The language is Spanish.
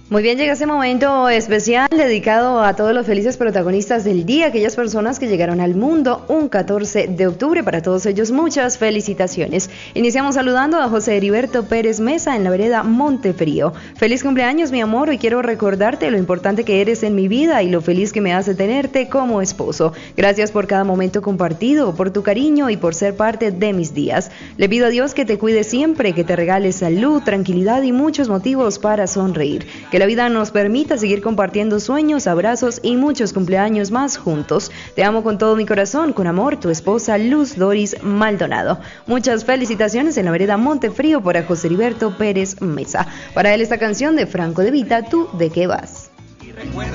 Muy bien, llega ese momento especial dedicado a todos los felices protagonistas del día, aquellas personas que llegaron al mundo un 14 de octubre. Para todos ellos, muchas felicitaciones. Iniciamos saludando a José Heriberto Pérez Mesa en la vereda Montefrío. Feliz cumpleaños, mi amor. Hoy quiero recordarte lo importante que eres en mi vida y lo feliz que me hace tenerte como esposo. Gracias por cada momento compartido, por tu cariño y por ser parte de mis días. Le pido a Dios que te cuide siempre, que te regale salud, tranquilidad y muchos motivos para sonreír. Que la vida nos permita seguir compartiendo sueños, abrazos y muchos cumpleaños más juntos. Te amo con todo mi corazón, con amor, tu esposa Luz Doris Maldonado. Muchas felicitaciones en la vereda Montefrío para José Heriberto Pérez Mesa. Para él esta canción de Franco De Vita, ¿tú de qué vas?